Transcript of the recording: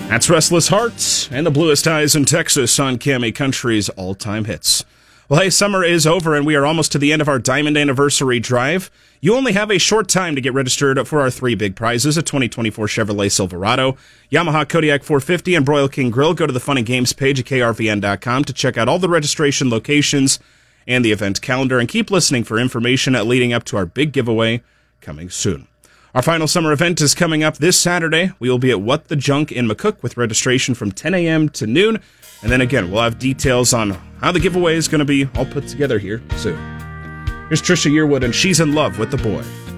That's Restless Hearts and the Bluest Eyes in Texas on Cami Country's all-time hits. Well, hey, summer is over and we are almost to the end of our Diamond Anniversary Drive. You only have a short time to get registered for our three big prizes, a 2024 Chevrolet Silverado, Yamaha Kodiak 450, and Broil King Grill. Go to the Fun and Games page at krvn.com to check out all the registration locations and the event calendar, and keep listening for information leading up to our big giveaway coming soon. Our final summer event is coming up this Saturday. We will be at What the Junk in McCook with registration from 10 a.m. to noon. And then again, we'll have details on how the giveaway is going to be all put together here soon. Here's Trisha Yearwood, and She's in Love with the Boy.